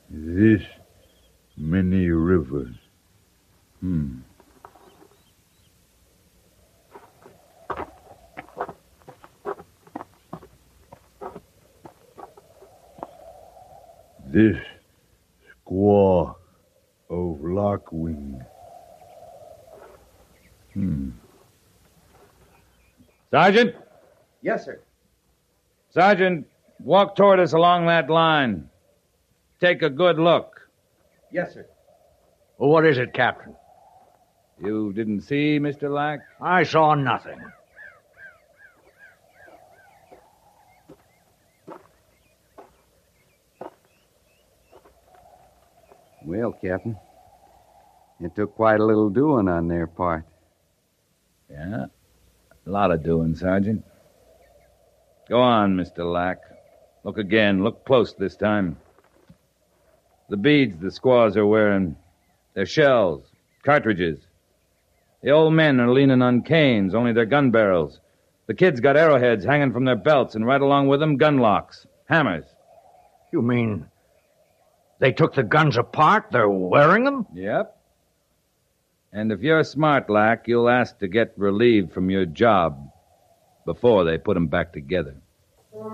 This many rivers. This squaw of Lockwing. Sergeant? Yes, sir. Sergeant, walk toward us along that line. Take a good look. Yes, sir. Well, what is it, Captain? You didn't see Mr. Lack? I saw nothing. Well, Captain, it took quite a little doing on their part. Yeah, a lot of doing, Sergeant. Go on, Mr. Lack. Look again. Look close this time. The beads the squaws are wearing, they're shells, cartridges. The old men are leaning on canes, only they're gun barrels. The kids got arrowheads hanging from their belts, and right along with them, gun locks, hammers. You mean they took the guns apart? They're wearing them? Yep. And if you're smart, Lack, you'll ask to get relieved from your job before they put them back together.